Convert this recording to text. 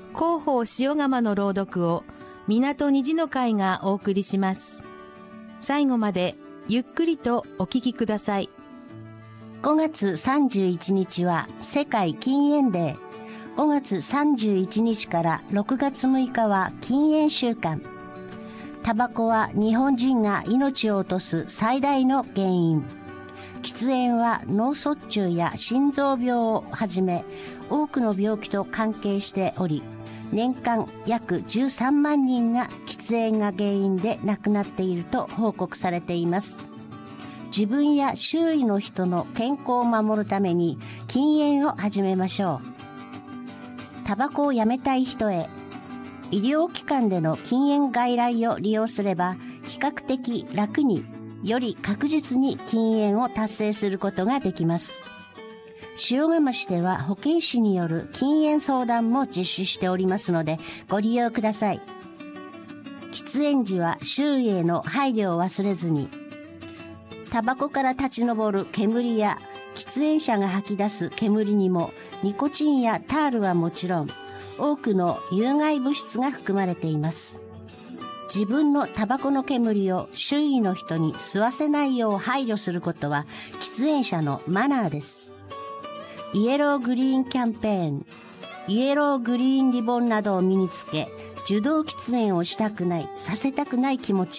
広報塩釜の朗読を港虹の会がお送りします。最後までゆっくりとお聞きください。 5月31日は世界禁煙デー。5月31日から6月6日は禁煙週間。タバコは日本人が命を落とす最大の原因。喫煙は脳卒中や心臓病をはじめ多くの病気と関係しており、年間約13万人が喫煙が原因で亡くなっていると報告されています。自分や周囲の人の健康を守るために禁煙を始めましょう。タバコをやめたい人へ、医療機関での禁煙外来を利用すれば比較的楽により確実に禁煙を達成することができます。塩釜市では保健師による禁煙相談も実施しておりますのでご利用ください。喫煙時は周囲への配慮を忘れずに、タバコから立ち上る煙や喫煙者が吐き出す煙にもニコチンやタールはもちろん多くの有害物質が含まれています。自分のタバコの煙を周囲の人に吸わせないよう配慮することは喫煙者のマナーです。イエローグリーンキャンペーン、イエローグリーンリボンなどを身につけ、受動喫煙をしたくない、させたくない気持ち